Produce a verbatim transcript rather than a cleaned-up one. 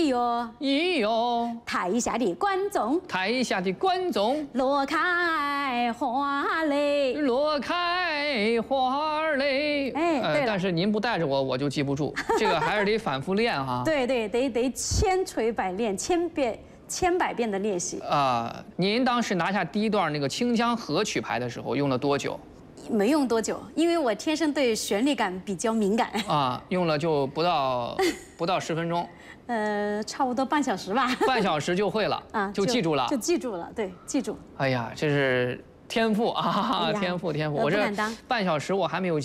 哟， 咿哟， 台下的观众， 台下的观众， 落开花嘞， 落开花儿嘞。 哎，对了， 但是您不带着我，我就记不住，这个还是得反复练哈。 对对，得得千锤百炼，千遍千百遍的练习。 啊，您当时拿下第一段那个《清江河》曲牌的时候，用了多久？ 没用多久，因为我天生对旋律感比较敏感。 啊，用了就不到不到十分钟， 呃，差不多半小时吧。 半小时就会了， 啊， 就记住了， 就记住了，对，记住。 哎呀，这是天赋啊， 哎呀天赋天赋， 呃我这不敢当半小时我还没有。